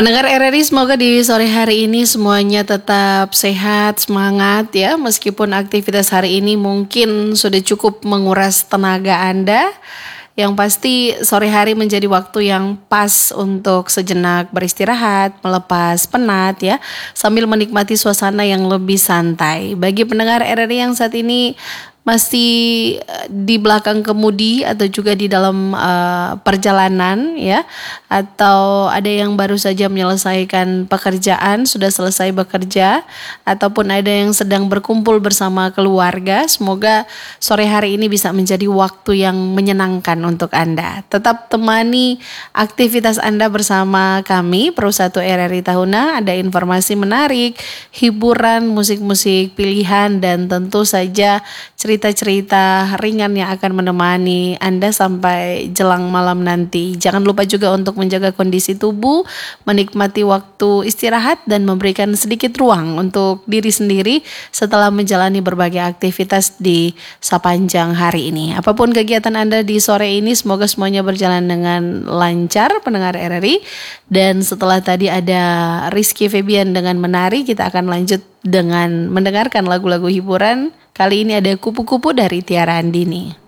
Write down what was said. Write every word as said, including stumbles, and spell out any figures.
Pendengar R R I, semoga di sore hari ini semuanya tetap sehat, semangat ya. Meskipun aktivitas hari ini mungkin sudah cukup menguras tenaga Anda. Yang pasti sore hari menjadi waktu yang pas untuk sejenak beristirahat, melepas penat ya, sambil menikmati suasana yang lebih santai. Bagi pendengar R R I yang saat ini masih di belakang kemudi atau juga di dalam uh, perjalanan ya, atau ada yang baru saja menyelesaikan pekerjaan, sudah selesai bekerja, ataupun ada yang sedang berkumpul bersama keluarga, semoga sore hari ini bisa menjadi waktu yang menyenangkan untuk Anda. Tetap temani aktivitas Anda bersama kami Pro satu R R I Tahuna. Ada informasi menarik, hiburan, musik-musik pilihan, dan tentu saja cerita-cerita ringan yang akan menemani Anda sampai jelang malam nanti. Jangan lupa juga untuk menjaga kondisi tubuh, menikmati waktu istirahat, dan memberikan sedikit ruang untuk diri sendiri setelah menjalani berbagai aktivitas di sepanjang hari ini. Apapun kegiatan Anda di sore ini, semoga semuanya berjalan dengan lancar, pendengar R R I. Dan setelah tadi ada Rizky Febian dengan Menari, kita akan lanjut dengan mendengarkan lagu-lagu hiburan. Kali ini ada Kupu-Kupu dari Tiara Andini.